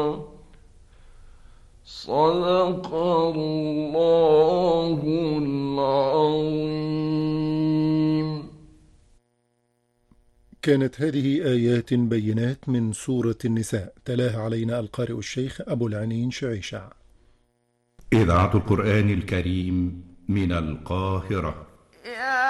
صدق الله العظيم. كانت هذه آيات بينات من سورة النساء، تلاها علينا القارئ الشيخ أبو العنين شعيشع. إذاعة القرآن الكريم من القاهرة.